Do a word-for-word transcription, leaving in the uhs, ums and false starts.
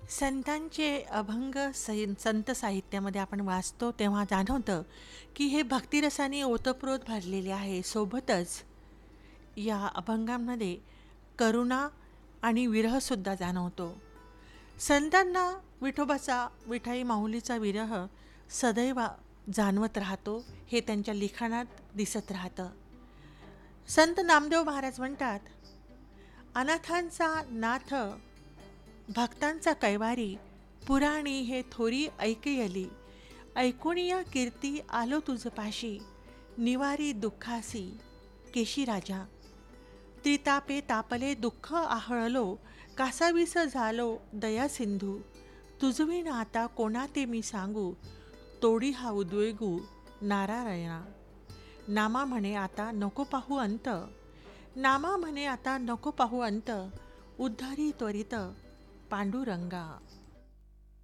संतांचे अभंग सै संत साहित्यामध्ये आपण वाचतो तेव्हा जाणवतं की हे भक्तिरसाने ओतप्रोत भरलेले आहे. सोबतच या अभंगांमध्ये करुणा आणि विरहसुद्धा जाणवतो. संतांना विठोबाचा विठाई माऊलीचा विरह सदैव जाणवत राहतो, हे त्यांच्या लिखाणात दिसत राहतं. संत नामदेव महाराज म्हणतात, अनाथांचा नाथ भक्तांचा कैवारी, पुराणी हे थोरी ऐकयली, ऐकुनिया कीर्ती आलो तुझ पाशी, निवारी दुःखासी केशी राजा. त्रितापे तापले दुःख आहळलो, कासावीस झालो दया सिंधू, तुझविण आता कोणा ते मी सांगू, तोडी हा उद्वेगू नारायणा. नामा म्हणे आता नको पाहू अंत, नामा म्हणे आता नको पाहू अंत, उद्धारी त्वरित पांडुरंगा.